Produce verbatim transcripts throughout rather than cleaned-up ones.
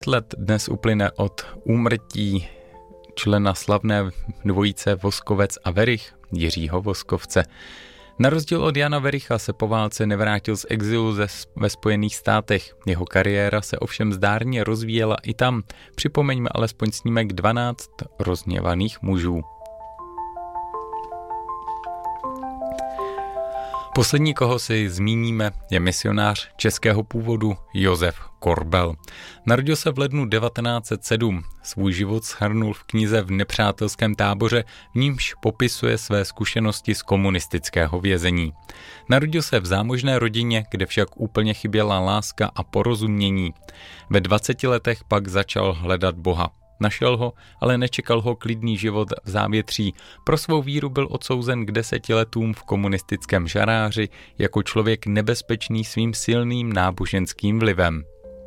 let dnes uplyne od úmrtí člena slavné dvojice Voskovec a Werich, Jiřího Voskovce. Na rozdíl od Jana Wericha se po válce nevrátil z exilu ze, ve Spojených státech. Jeho kariéra se ovšem zdárně rozvíjela i tam. Připomeňme alespoň snímek dvanáct rozhněvaných mužů. Poslední, koho si zmíníme, je misionář českého původu Josef Korbel. Narodil se v lednu devatenáct set sedm. Svůj život shrnul v knize V nepřátelském táboře, v nímž popisuje své zkušenosti z komunistického vězení. Narodil se v zámožné rodině, kde však úplně chyběla láska a porozumění. Ve dvaceti letech pak začal hledat Boha. Našel ho, ale nečekal ho klidný život v závětří. Pro svou víru byl odsouzen k deseti letům v komunistickém žaráři jako člověk nebezpečný svým silným náboženským vlivem.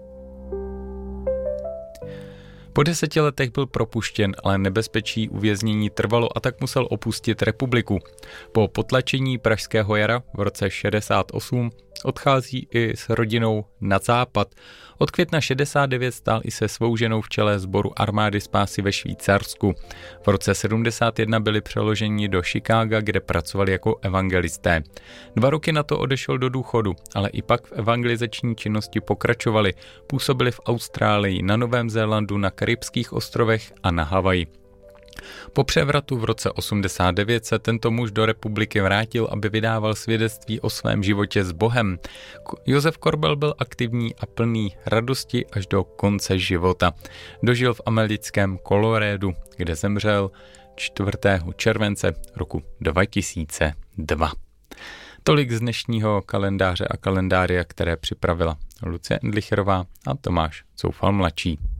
Po deseti letech byl propuštěn, ale nebezpečí uvěznění trvalo a tak musel opustit republiku. Po potlačení Pražského jara v roce šedesát osm odchází i s rodinou na západ. Od května šedesát devět stál i se svou ženou v čele sboru armády spásy ve Švýcarsku. V roce sedmdesát jedna byli přeloženi do Chicaga, kde pracovali jako evangelisté. Dva roky na to odešel do důchodu, ale i pak v evangelizační činnosti pokračovali. Působili v Austrálii, na Novém Zélandu, na Karibských ostrovech a na Havaji. Po převratu v roce osmdesát devět se tento muž do republiky vrátil, aby vydával svědectví o svém životě s Bohem. Josef Korbel byl aktivní a plný radosti až do konce života. Dožil v americkém Coloradu, kde zemřel čtvrtého července roku dva tisíce dva. Tolik z dnešního kalendáře a kalendária, které připravila Lucie Endlicherová a Tomáš Coufal mladší.